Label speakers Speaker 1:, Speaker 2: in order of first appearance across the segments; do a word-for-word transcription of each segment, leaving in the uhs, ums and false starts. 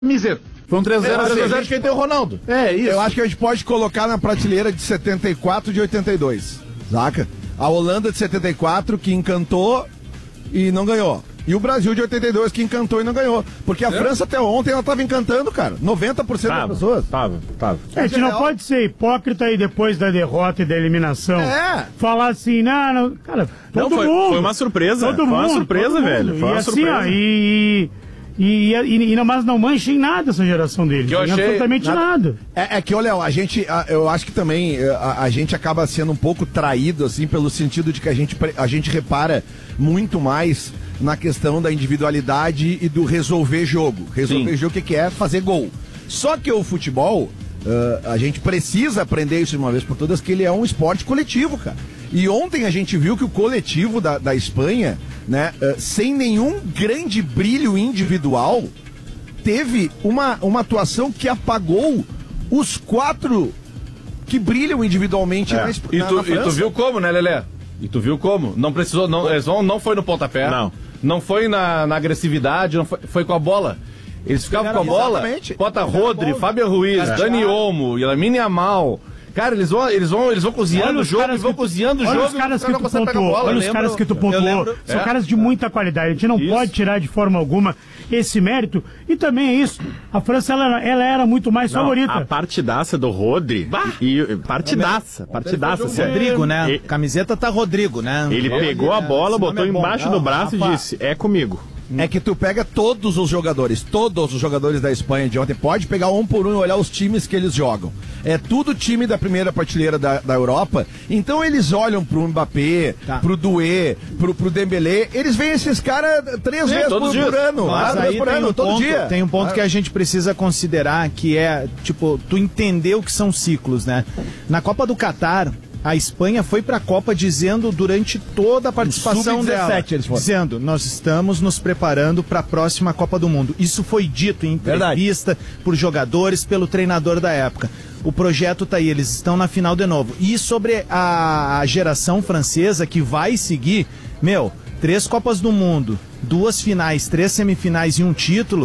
Speaker 1: Miseiro. Foi um três a zero, três a zero de quem tem o Ronaldo.
Speaker 2: É, isso.
Speaker 3: Eu acho que a gente pode colocar na prateleira de setenta e quatro de oitenta e dois, saca? A Holanda de setenta e quatro, que encantou e não ganhou. E o Brasil de oitenta e dois, que encantou e não ganhou. Porque a é. França até ontem, ela tava encantando, cara. noventa por cento das pessoas.
Speaker 2: Tava, tava.
Speaker 4: É, a gente não pode ser hipócrita aí depois da derrota e da eliminação.
Speaker 3: É.
Speaker 4: Falar assim, não, não cara, todo
Speaker 2: não, foi,
Speaker 4: mundo.
Speaker 2: Foi uma surpresa.
Speaker 4: Todo
Speaker 2: foi
Speaker 4: mundo.
Speaker 2: uma surpresa, velho. Foi
Speaker 4: e
Speaker 2: uma
Speaker 4: assim,
Speaker 2: surpresa.
Speaker 4: ó, e... E, e, e mas não mancha em nada essa geração dele.
Speaker 1: Que eu achei,
Speaker 4: absolutamente nada.
Speaker 3: nada. É, é que, olha, a gente, a, eu acho que também a, a gente acaba sendo um pouco traído, assim, pelo sentido de que a gente, a gente repara muito mais na questão da individualidade e do resolver jogo. Resolver Sim. jogo, o que, que é? Fazer gol. Só que o futebol, uh, a gente precisa aprender isso de uma vez por todas, que ele é um esporte coletivo, cara. E ontem a gente viu que o coletivo da, da Espanha, né, uh, sem nenhum grande brilho individual, teve uma, uma atuação que apagou os quatro que brilham individualmente
Speaker 1: é.
Speaker 3: na,
Speaker 1: e
Speaker 3: na,
Speaker 1: tu,
Speaker 3: na França.
Speaker 1: E tu viu como, né, Lelé? E tu viu como? Não precisou, não, eles vão, não foi no pontapé.
Speaker 2: Não.
Speaker 1: Não foi na, na agressividade, não foi, foi com a bola. Eles ficavam com a bola,
Speaker 3: Exatamente.
Speaker 1: Bota Rodri, Fábio Ruiz, é. Dani Olmo, Lamine Yamal. Cara, eles vão, eles vão, eles vão cozinhando o jogo, eles vão cozinhando o jogo.
Speaker 4: Olha os caras que tu pontuou, olha os caras que tu pontuou. São
Speaker 1: é.
Speaker 4: caras de muita qualidade. A gente não isso. pode tirar de forma alguma esse mérito. E também é isso. A França, ela, ela era muito mais
Speaker 2: não,
Speaker 4: favorita.
Speaker 2: A partidaça do Rodri. Bah. E, partidaça, partidaça.
Speaker 5: Um Rodrigo, né? E, Camiseta tá Rodrigo, né?
Speaker 2: Ele
Speaker 5: Rodrigo,
Speaker 2: pegou a bola, botou
Speaker 5: é
Speaker 2: embaixo
Speaker 5: bom.
Speaker 2: do
Speaker 5: Não,
Speaker 2: braço
Speaker 5: Rafa.
Speaker 2: e disse, é comigo.
Speaker 3: É que tu pega todos os jogadores, todos os jogadores da Espanha de ontem, pode pegar um por um e olhar os times que eles jogam. É tudo time da primeira prateleira da, da Europa, então eles olham pro Mbappé, tá. pro Doué, pro, pro Dembélé, eles veem esses caras três Sim, vezes por, por ano,
Speaker 5: Mas aí
Speaker 3: por
Speaker 5: tem
Speaker 3: ano,
Speaker 5: um
Speaker 3: todo
Speaker 5: ponto,
Speaker 3: dia.
Speaker 5: Tem um ponto ah. que a gente precisa considerar, que é, tipo, tu entender o que são ciclos, né? Na Copa do Catar, a Espanha foi para a Copa dizendo durante toda a participação dela, eles dizendo, nós estamos nos preparando para a próxima Copa do Mundo. Isso foi dito em entrevista Verdade. por jogadores, pelo treinador da época. O projeto tá aí, eles estão na final de novo. E sobre a, a geração francesa que vai seguir, meu, três Copas do Mundo, duas finais, três semifinais e um título.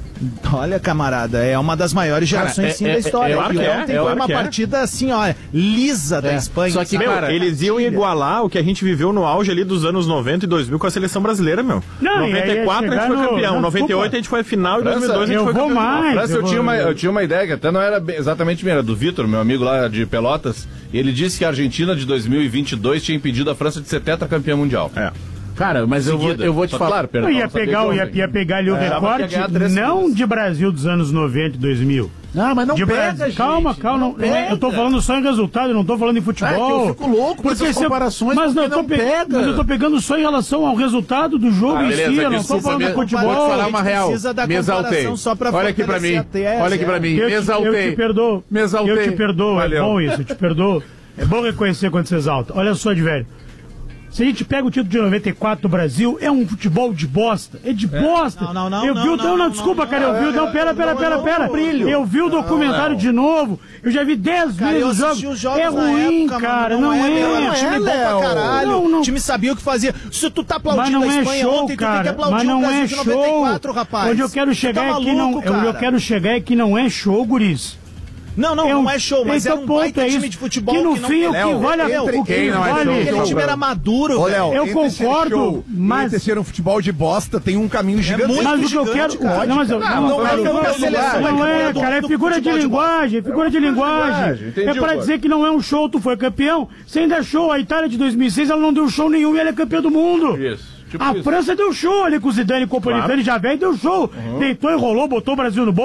Speaker 5: Olha, camarada, é uma das maiores gerações cara, é, sim, é, da história.
Speaker 2: É, é,
Speaker 5: e
Speaker 2: é,
Speaker 5: ontem
Speaker 2: é,
Speaker 5: foi
Speaker 2: é,
Speaker 5: uma
Speaker 2: é.
Speaker 5: partida assim, olha, lisa é. da Espanha.
Speaker 2: Só que, meu, cara, eles iam igualar o que a gente viveu no auge ali dos anos noventa e dois mil com a seleção brasileira, meu.
Speaker 4: Não,
Speaker 2: noventa e quatro a gente foi
Speaker 4: no,
Speaker 2: campeão,
Speaker 4: não,
Speaker 2: noventa e oito
Speaker 4: desculpa.
Speaker 2: a gente foi a final e dois mil e dois a gente
Speaker 4: eu
Speaker 2: foi
Speaker 4: vou
Speaker 2: campeão.
Speaker 4: Mais,
Speaker 1: França, eu, eu, tinha uma, eu tinha uma ideia que até não era exatamente minha, era do Vitor, meu amigo lá de Pelotas, e ele disse que a Argentina de dois mil e vinte e dois tinha impedido a França de ser tetracampeã mundial.
Speaker 2: É.
Speaker 1: Cara, mas eu vou, eu vou te Só falar.
Speaker 4: Claro, ia, pegar, ia, ia pegar ali o é, recorte, não de Brasil dos anos noventa e dois mil.
Speaker 3: Não, mas não
Speaker 4: de
Speaker 3: pega,
Speaker 4: Brasil.
Speaker 3: gente.
Speaker 4: Calma, calma. Não, não é, eu tô falando só em resultado, eu não tô falando em futebol. É que eu
Speaker 3: fico louco com essas comparações,
Speaker 4: mas não, eu tô
Speaker 3: não pega.
Speaker 4: Mas eu tô pegando só em relação ao resultado do jogo
Speaker 1: ah,
Speaker 4: em
Speaker 1: beleza,
Speaker 4: si, eu não tô
Speaker 1: desculpa,
Speaker 4: falando
Speaker 1: me,
Speaker 4: de futebol.
Speaker 1: Vou te falar uma real, me exaltei. Olha aqui pra mim, olha aqui pra mim, me exaltei.
Speaker 4: Eu te perdoo,
Speaker 1: me exaltei.
Speaker 4: eu te perdoo,
Speaker 1: Valeu.
Speaker 4: É bom isso, eu te perdoo. É bom reconhecer quando você exalta. Olha só, de velho. Se a gente pega o título de noventa e quatro do Brasil, é um futebol de bosta. É de é. bosta.
Speaker 5: Não, não, não.
Speaker 4: Eu
Speaker 5: não,
Speaker 4: vi o.
Speaker 5: não,
Speaker 4: Não, não,
Speaker 5: não,
Speaker 4: desculpa,
Speaker 5: não,
Speaker 4: cara. Eu vi o. Não, pera, pera, pera, pera.
Speaker 3: Brilho.
Speaker 4: Eu vi o documentário de novo. Eu já vi dez vezes o jogo.
Speaker 5: Os jogos
Speaker 4: é ruim,
Speaker 5: época,
Speaker 4: cara.
Speaker 5: Não,
Speaker 4: não é.
Speaker 5: é,
Speaker 4: Não
Speaker 5: é, time
Speaker 4: é,
Speaker 5: bom pra caralho.
Speaker 4: Não, não.
Speaker 5: O time sabia o que fazia. Se tu tá aplaudindo
Speaker 4: mas não
Speaker 5: a Espanha
Speaker 4: é show,
Speaker 5: ontem, tu
Speaker 4: cara,
Speaker 5: tem que aplaudir
Speaker 4: mas não
Speaker 5: o Brasil
Speaker 4: é
Speaker 5: de noventa e quatro,
Speaker 4: show.
Speaker 5: rapaz.
Speaker 4: Onde eu quero chegar
Speaker 5: tá
Speaker 4: é que
Speaker 5: maluco,
Speaker 4: não. Onde eu quero chegar é que não é show, guris.
Speaker 5: Não, não,
Speaker 4: é um,
Speaker 5: não é show, mas era um baita
Speaker 4: é
Speaker 5: time de futebol que,
Speaker 4: que no
Speaker 5: que
Speaker 4: fim
Speaker 5: não...
Speaker 4: o que vale a
Speaker 5: o que
Speaker 1: não é
Speaker 5: vale,
Speaker 1: show,
Speaker 5: aquele time era maduro,
Speaker 3: Ô, Léo,
Speaker 4: eu concordo,
Speaker 3: show,
Speaker 4: mas
Speaker 3: ter um futebol de bosta tem um caminho gigante.
Speaker 5: É
Speaker 4: mas o que eu quero,
Speaker 5: cara.
Speaker 4: não, mas eu,
Speaker 3: não,
Speaker 4: não,
Speaker 3: não,
Speaker 4: mas
Speaker 3: não,
Speaker 4: eu,
Speaker 3: não,
Speaker 4: não,
Speaker 3: seleção,
Speaker 4: não é, cara, é figura de linguagem, figura de linguagem. É pra dizer que não é um show, tu foi campeão. Você ainda é show, a Itália de dois mil e seis ela não deu show nenhum e ela é campeã do mundo.
Speaker 1: Isso. Tipo
Speaker 4: a
Speaker 1: isso.
Speaker 4: França deu show ali com o Zidane e companhia, claro. Já velho deu show. Uhum. Deitou, enrolou, botou o Brasil no bolso.